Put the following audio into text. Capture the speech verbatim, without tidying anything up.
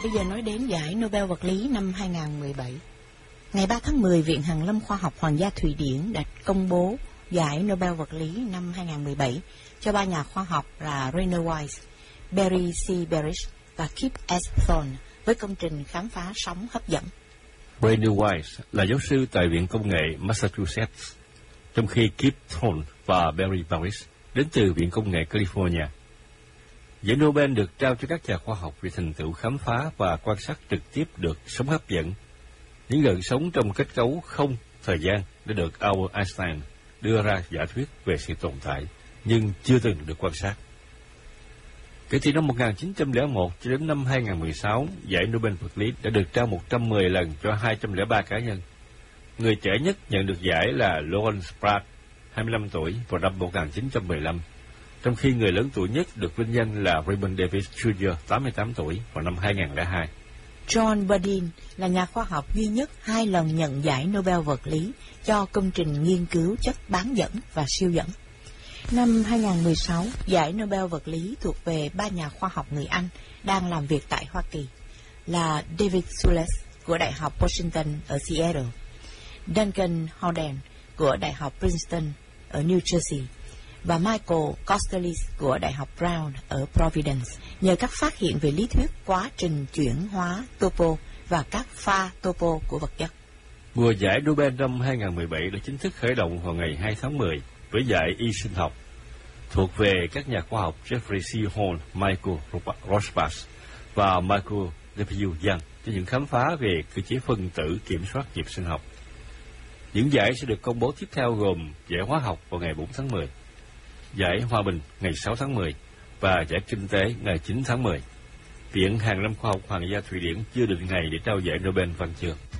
bây giờ nói đến giải Nobel vật lý năm hai nghìn không trăm mười bảy. Ngày ba tháng mười, Viện Hàn lâm Khoa học Hoàng gia Thụy Điển đã công bố giải Nobel vật lý năm hai nghìn không trăm mười bảy cho ba nhà khoa học là Rainer Weiss, Barry C. Barish và Kip S. Thorne với công trình khám phá sóng hấp dẫn. Rainer Weiss là giáo sư tại Viện Công nghệ Massachusetts, trong khi Kip Thorne và Barry Barish đến từ Viện Công nghệ California. Giải Nobel được trao cho các nhà khoa học vì thành tựu khám phá và quan sát trực tiếp được sóng hấp dẫn. Những gợn sóng trong kết cấu không thời gian đã được Albert Einstein đưa ra giả thuyết về sự tồn tại, nhưng chưa từng được quan sát. Kể từ năm một nghìn chín trăm lẻ một cho đến năm hai nghìn không trăm mười sáu, giải Nobel vật lý đã được trao một trăm mười lần cho hai trăm lẻ ba cá nhân. Người trẻ nhất nhận được giải là Lawrence Pratt, hai mươi lăm tuổi, vào năm một nghìn chín trăm mười lăm, trong khi người lớn tuổi nhất được vinh danh là Raymond Davis Junior, tám mươi tám tuổi, vào năm hai nghìn không trăm lẻ hai. John Bardeen là nhà khoa học duy nhất hai lần nhận giải Nobel vật lý cho công trình nghiên cứu chất bán dẫn và siêu dẫn. Năm hai nghìn không trăm mười sáu, giải Nobel vật lý thuộc về ba nhà khoa học người Anh đang làm việc tại Hoa Kỳ là David Sules của Đại học Washington ở Seattle, Duncan Howden của Đại học Princeton ở New Jersey và Michael Kostelis của Đại học Brown ở Providence, nhờ các phát hiện về lý thuyết quá trình chuyển hóa topo và các pha topo của vật chất. Mùa giải Nobel năm hai nghìn không trăm mười bảy đã chính thức khởi động vào ngày hai tháng mười với giải y sinh học thuộc về các nhà khoa học Jeffrey C. Horn, Michael Rosbach và Michael W. Young cho những khám phá về cơ chế phân tử kiểm soát nhịp sinh học. Những giải sẽ được công bố tiếp theo gồm giải hóa học vào ngày bốn tháng mười, giải hòa bình ngày sáu tháng mười và giải kinh tế ngày chín tháng mười. Viện Hàn lâm Khoa học Hoàng gia Thụy Điển chưa định ngày để trao giải Nobel văn chương.